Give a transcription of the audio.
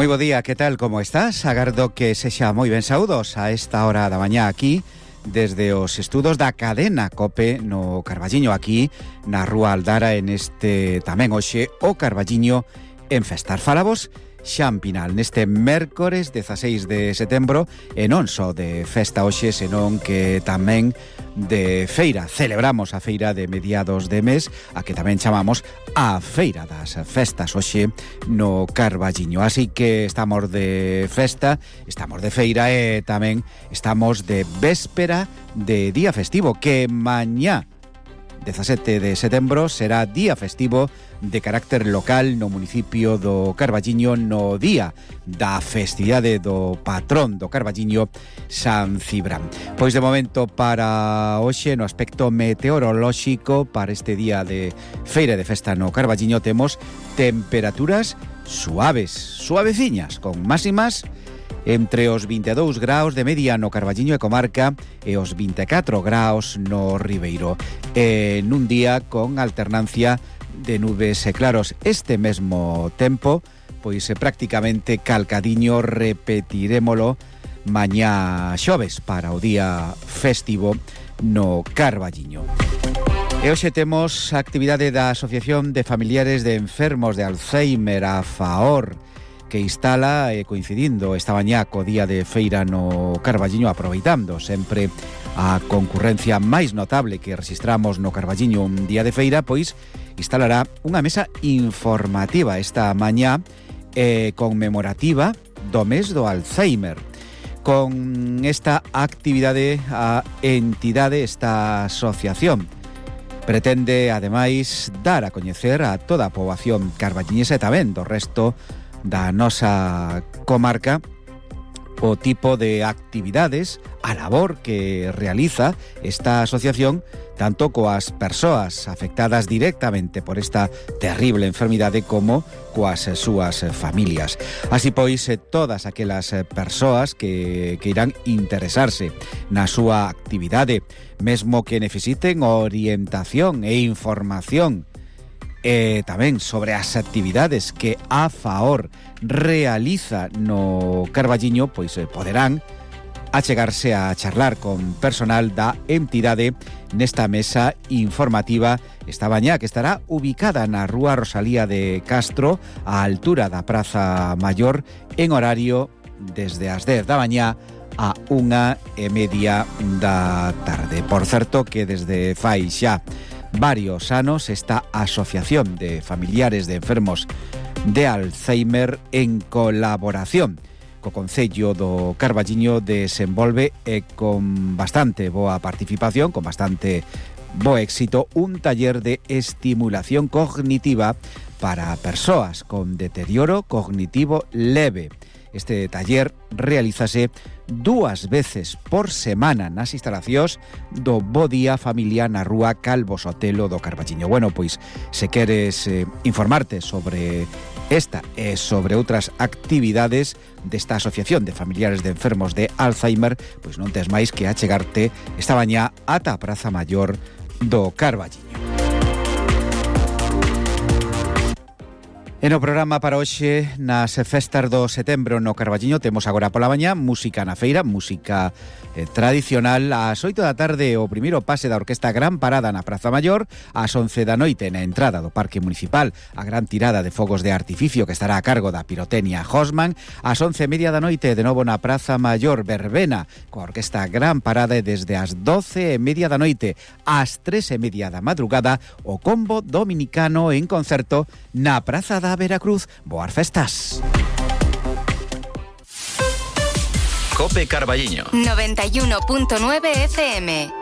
Moi bo día, que tal, como estás? Agardo que sexa moi ben saúdos a esta hora da mañá aquí desde os estudos da cadena COPE no Carballiño, aquí na Rúa Aldara, en este tamén hoxe o Carballiño en festar. Falamos Xampinal neste mércores 16 de setembro, e non só de festa hoxe, senón que tamén de feira. Celebramos a feira de mediados de mes, a que tamén chamamos a Feira das Festas hoxe no Carballiño. Así que estamos de festa, estamos de feira e tamén estamos de véspera de día festivo, que mañá 17 de setembro será día festivo de carácter local no municipio do Carballiño, no día da festividade do patrón do Carballiño, San Cibrán. Pois de momento para hoxe, no aspecto meteorolóxico, para este día de feira de festa no Carballiño, temos temperaturas suaveciñas, con máximas entre os 22 graus de media no Carballiño e comarca e os 24 graus no Ribeiro. Nun día con alternancia de nubes e claros. Este mesmo tempo, pois prácticamente calcadiño, repetirémolo mañá xoves para o día festivo no Carballiño. E hoxe temos a actividade da Asociación de Familiares de Enfermos de Alzheimer, a FAOR, que instala, coincidindo esta mañá co día de feira no Carballiño, aproveitando sempre a concurrencia máis notable que registramos no Carballiño un día de feira, pois instalará unha mesa informativa esta mañá conmemorativa do mes do Alzheimer. Con esta actividade, a entidade, esta asociación, pretende, ademais, dar a coñecer a toda a poboación carballiñesa e tamén do resto da nosa comarca o tipo de actividades, a labor que realiza esta asociación tanto coas persoas afectadas directamente por esta terrible enfermidade como coas súas familias. Así pois, todas aquelas persoas que irán interesarse na súa actividade, mesmo que necesiten orientación e información tamén sobre as actividades que a FAOR realiza no Carballiño, pois poderán achegarse a charlar con personal da entidade nesta mesa informativa esta mañá, que estará ubicada na Rúa Rosalía de Castro, á altura da Praza Maior, en horario desde as 10 da mañá a 1:30 da tarde. Por certo, que desde fai xa varios anos esta Asociación de Familiares de Enfermos de Alzheimer, en colaboración co Concello do Carballiño, desenvolve con bastante boa participación, con bastante bo éxito, un taller de estimulación cognitiva para persoas con deterioro cognitivo leve. Este taller realízase 2 veces por semana nas instalacións do Bo Día Familia na Rúa Calvo Sotelo do Carballiño. Bueno, pois, se queres informarte sobre esta e sobre outras actividades desta Asociación de Familiares de Enfermos de Alzheimer, pois non tes máis que achegarte esta mañá ata a Praza Maior do Carballiño. E no programa para hoxe, nas festas do setembro no Carballiño, temos agora pola mañá música na feira, música tradicional. Ás 8 da tarde o primeiro pase da Orquesta Gran Parada na Praza Maior, ás 11 da noite na entrada do Parque Municipal a gran tirada de fogos de artificio que estará a cargo da Pirotecnia Hosman. Ás 11:30 da noite de novo na Praza Maior, verbena coa Orquesta Gran Parada, e desde as 12:30 da noite ás 3:30 da madrugada o combo dominicano en concerto na Praza da Veracruz. Boas festas. COPE Carballiño 91.9 FM.